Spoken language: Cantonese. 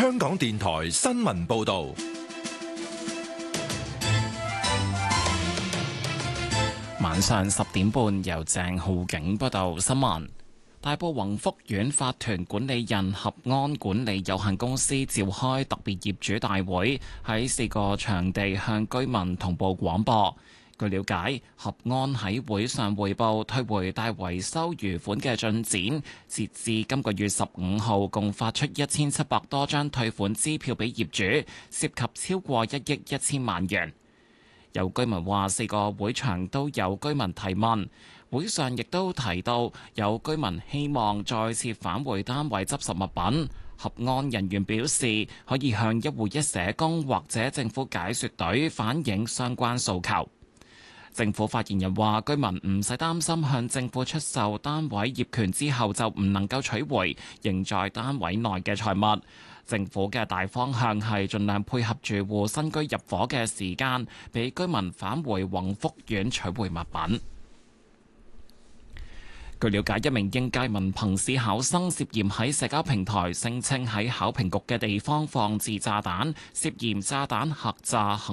香港電台新聞報道。 晚上10點半，由鄭浩景報道新聞。大埔宏福苑法團管理人合安管理有限公司召開特別業主大會，喺4個場地向居民同步廣播。據了解，合安喺會上匯報退回大維修餘款嘅進展，截至今個月15號，共發出1700多張退款支票俾業主，涉及超過1億1000萬元。有居民話4個會場都有居民提問，會上亦都提到有居民希望再次返回單位執拾物品。合安人員表示可以向一戶一社工或者政府解說隊反映相關訴求。政府發言人話：居民唔使擔心向政府出售單位業權之後就唔能夠取回仍在單位內嘅財物。政府嘅大方向係盡量配合住戶新居入伙嘅時間，俾居民返回宏福苑取回物品。據了解，一名應屆文憑試考生涉嫌喺社交平台聲稱喺考評局嘅地方放置炸彈，涉嫌炸彈客詐行